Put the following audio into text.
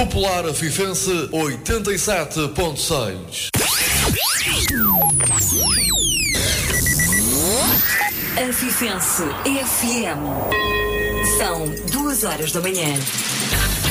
Popular Afifense 87.6. Afifense FM. São 2 horas da manhã.